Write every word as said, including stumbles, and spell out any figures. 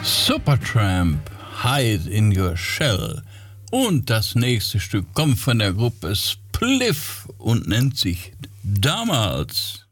Supertramp, Hide in Your Shell. Und das nächste Stück kommt von der Gruppe Spliff und nennt sich Damals.